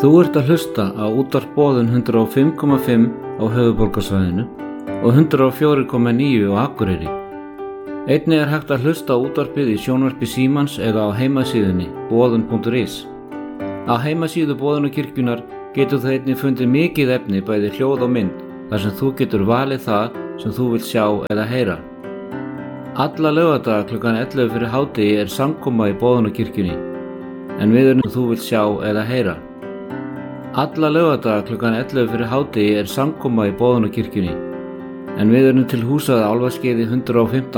Þú ert að hlusta á útvarp Boðun 105,5 á höfuðborgarsvæðinu og 104,9 á Akureyri. Einnig er hægt að hlusta á útvarpið í sjónvarpi Símans eða á heimasíðunni boðun.is. Á heimasíðu Boðunarkirkjunnar getur þú einnig fundið mikið efni bæði hljóð og mynd þar sem þú getur valið það sem þú vilt sjá eða heyra. Alla laugardaga klukkan 11 fyrir hádegi er samkoma í Boðunarkirkjunni, en við erum þú vilt sjá eða heyra. Alla laugardaga klukkan 11 fyrir hádegi er samkoma í Boðunarkirkjunni, en við erum til húsað Álfaskeiði 115